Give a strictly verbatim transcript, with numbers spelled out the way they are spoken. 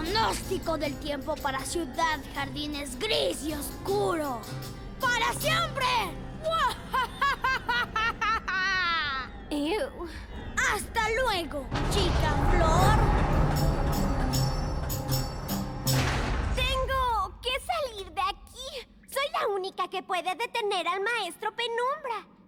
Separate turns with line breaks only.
pronóstico del tiempo para Ciudad Jardín es gris y oscuro. ¡Para siempre!
Ew.
¡Hasta luego, chica Flor!
Tengo que salir de aquí. Soy la única que puede detener al maestro Penumbra.